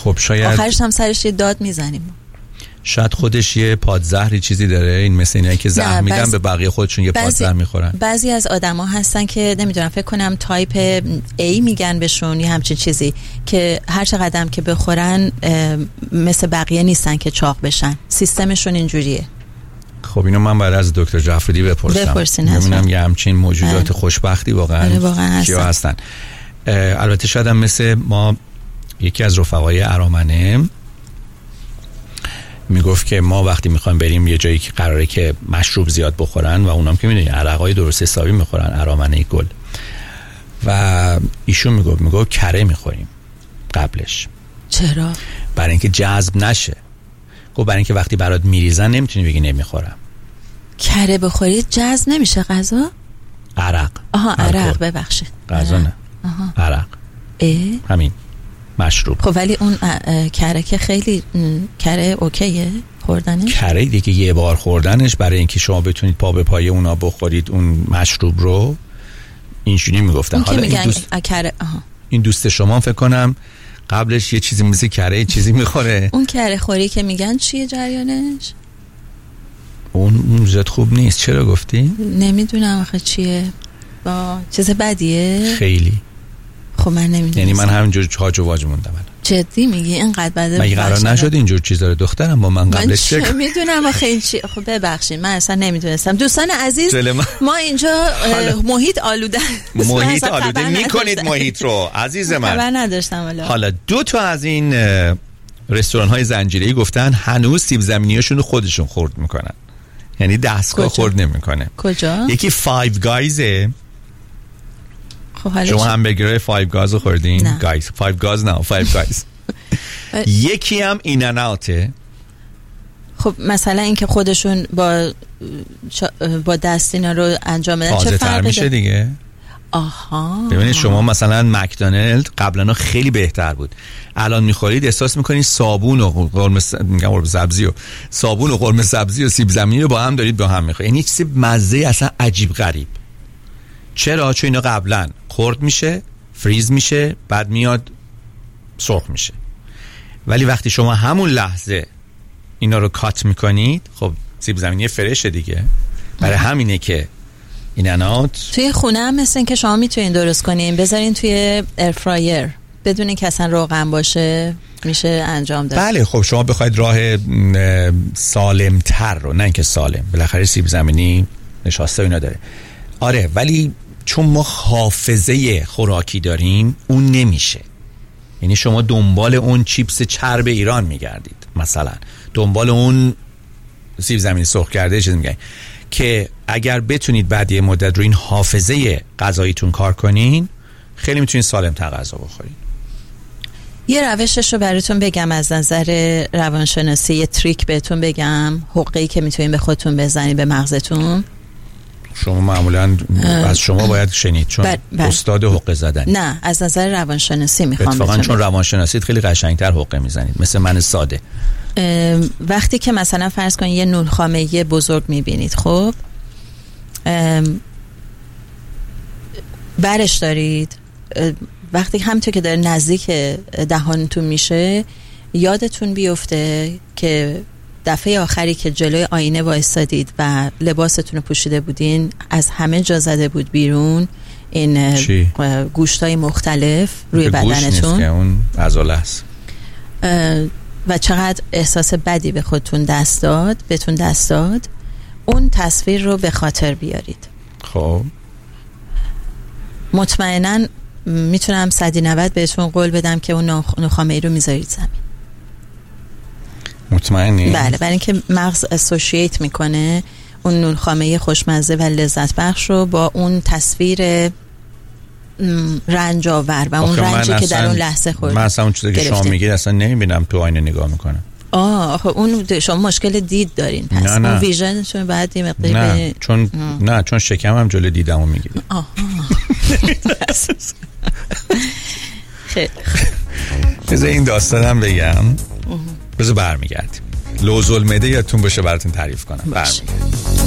خب شاید آخرش هم سرش یه داد میزنیم. شاید خودش یه پادزهری چیزی داره، این مثل اینایی که زهر میدن به بقیه خودشون یه پادزهر میخورن. بعضی از آدما هستن که نمیدونم، فکر کنم تایپ A میگن بهشون یا همچین چیزی، که هر چقدر که بخورن مثل بقیه نیستن که چاق بشن، سیستمشون اینجوریه. خب اینو من بعد از دکتر جعفری بپرسین ببینم یه همچین موجودات خوشبختی واقعا کیا هستن. البته شاید هم مثل ما یکی از رفقای ارامنه میگفت که ما وقتی میخوایم بریم یه جایی که قراره که مشروب زیاد بخورن و اونام که میدونی عرقای درست حسابی میخورن، ارامنه گل، و ایشون میگفت کره میخوریم قبلش. چرا؟ برای اینکه جذب نشه. گفت برای اینکه وقتی برات میریزن نمیتونی بگی نمیخورم. کره بخورید جذب نمیشه غذا؟ عرق. عرق، ببخشید. غذا نه. عرق. همین مشروب. خب ولی اون کره که خیلی کره اوکیه خوردنش؟ کره دیگه یه بار خوردنش برای اینکه شما بتونید پا به پای اونا بخورید اون مشروب رو، اینجوری میگفتن. حالا این دوست شما فکر کنم قبلش یه چیزی مثل کره چیزی میخوره. اون کره خوری که میگن چیه جریانش؟ اون زیاد خوب نیست. چرا گفتی؟ نمیدونم آخه چیه، با چیز بدیه خیلی. خب من نمیدونم، یعنی من همینجور هاج و واج موندم. جدی میگی اینقدر بده؟ مگه قرار نشد اینجور چیزا رو دخترم با من قبلش چک؟ من میدونم آخه این چی. خب ببخشید من اصلا نمیدونستم. دوستان عزیز ما اینجا محیط آلوده میکنید محیط رو عزیز من. خبر نداشتم. حالا 2 تا از این رستوران های زنجیره‌ای گفتن هنوز سیب زمینیاشون رو خودشون خورد میکنن، یعنی دستگاه خورد نمیکنه. کجا؟ یکی فایو گایزه. خب شما همبرگرهای فایو گاز رو خوردین؟ گایز فایو گاز نه، فایو گایز. یکی هم این ان اوته. خب مثلا اینکه خودشون با دست اینا رو انجام بدن چه فرقی میشه دیگه؟ آها. ببینید شما مثلا مکدونالد قبلا خیلی بهتر بود، الان میخورید احساس میکنید صابون و قرمه سبزی و سیب زمینی رو با هم دارید با هم میخورید. یعنی چیز مزه اصلا عجیب غریب. چرا؟ چون اینا قبلا خرد میشه، فریز میشه، بعد میاد سرخ میشه. ولی وقتی شما همون لحظه اینا رو کات میکنید، خب سیب زمینی فرشه دیگه. برای همینه که این انات توی خونه هم مثل این که شما میتونین درست کنین، بذارین توی ایرفرایر بدون اینکه اصلا روغن باشه میشه انجام داد. بله. خب شما بخواید راه سالمتر رو، نه اینکه سالم، بالاخره سیب زمینی نشاسته اینا داره. آره، ولی چون ما حافظه خوراکی داریم اون نمیشه. یعنی شما دنبال اون چیپس چرب ایران میگردید، مثلا دنبال اون سیب زمینی سرخ کرده چیز میگن، که اگر بتونید بعد یه مدت رو این حافظه غذاییتون کار کنین خیلی میتونید سالم‌تر غذا بخورین. یه روشش رو براتون بگم از نظر روانشناسی، یه تریک بهتون بگم، حقه‌ای که میتونین به خودتون بزنید به مغزتون. شما معمولا از شما باید شنید چون استاد حقه زدن. نه، از نظر روانشناسی میخوام. اتفاقا چون روانشناسیت خیلی قشنگتر حقه میزنید، مثل من ساده. وقتی که مثلا فرض کنید یه نونخامه‌ای بزرگ میبینید، خب برش دارید، وقتی همونطور که داره نزدیک دهانتون میشه یادتون بیفته که دفعه آخری که جلوی آینه وایسادید و لباستون رو پوشیده بودین از همه جا زده بود بیرون این گوشتای مختلف روی بدنتون. گوشت نیست که اون عضله است. و چقدر احساس بدی به خودتون بهتون دست داد. اون تصویر رو به خاطر بیارید. خب مطمئناً میتونم 190 بهتون قول بدم که اون نخامه‌ای رو میذارید زمین. مطمئنی؟ بله، برای اینکه مغز اسوشییت میکنه اون نونخامه خوشمزه و لذت بخش رو با اون تصویر رنج آور و اون رنجی که در اون لحظه خورد. من اصلا اون چیزی که شما میگید اصلا نمیبینم، تو آینه نگاه میکنم. آخه اون شما مشکل دید دارین، پس نه. اون ویژنتون باید یه مقداری نه چون شکمم جلوی دیدمو میگیره. خیلی بذار این داستانم بگم، بذار برمیگردیم. لوزالمعده یادتون باشه براتون تعریف کنم. برمیگردیم.